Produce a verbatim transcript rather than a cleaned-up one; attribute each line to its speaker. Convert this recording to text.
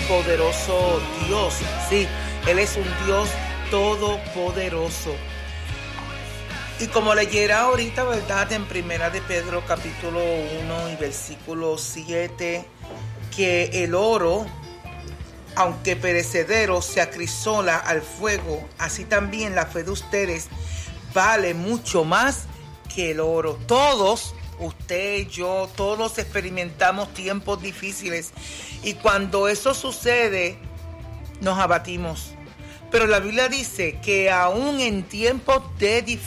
Speaker 1: poderoso Dios. Sí, Él es un Dios todopoderoso. Y como leyera ahorita, ¿verdad? En Primera de Pedro capítulo uno y versículo siete, que el oro, aunque perecedero, se acrisola al fuego, así también la fe de ustedes vale mucho más que el oro. Todos, usted, yo, todos experimentamos tiempos difíciles y cuando eso sucede, nos abatimos. Pero la Biblia dice que aún en tiempos de dificultad,